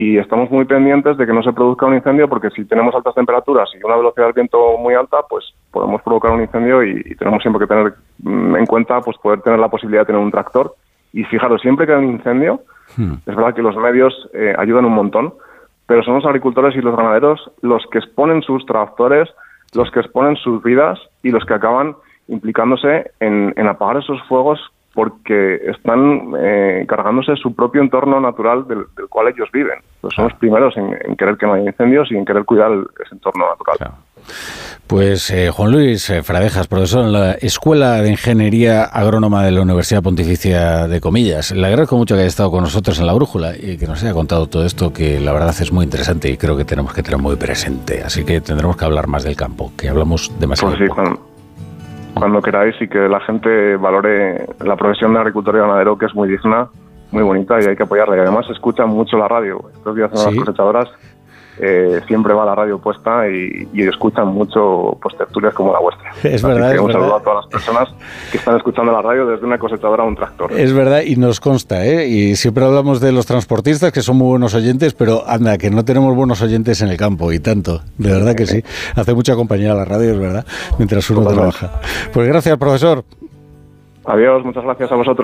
y estamos muy pendientes de que no se produzca un incendio, porque si tenemos altas temperaturas y una velocidad del viento muy alta, pues podemos provocar un incendio y tenemos siempre que tener en cuenta pues poder tener la posibilidad de tener un tractor. Y fijaros, siempre que hay un incendio, es verdad que los medios ayudan un montón, pero son los agricultores y los ganaderos los que exponen sus tractores, los que exponen sus vidas y los que acaban implicándose en apagar esos fuegos, porque están cargándose su propio entorno natural del cual ellos viven. Pues son los primeros en querer que no haya incendios y en querer cuidar ese entorno natural. Claro. Pues Juan Luis Fradejas, profesor en la Escuela de Ingeniería Agrónoma de la Universidad Pontificia de Comillas. Le agradezco mucho que haya estado con nosotros en La Brújula y que nos haya contado todo esto, que la verdad es muy interesante y creo que tenemos que tener muy presente. Así que tendremos que hablar más del campo, que hablamos demasiado poco. Cuando queráis, y que la gente valore la profesión de agricultor y ganadero, que es muy digna, muy bonita, y hay que apoyarla. Y además escuchan mucho la radio. Estos días en las cosechadoras siempre va la radio puesta y escuchan mucho pues tertulias como la vuestra. Es verdad. Así que un saludo verdad. a todas las personas que están escuchando la radio desde una cosechadora a un tractor. Es verdad, y nos consta, y siempre hablamos de los transportistas, que son muy buenos oyentes, pero anda, que no tenemos buenos oyentes en el campo, y tanto, de verdad que sí. Hace mucha compañía la radio, es verdad, mientras uno trabaja. Pues gracias, profesor. Adiós, muchas gracias a vosotros.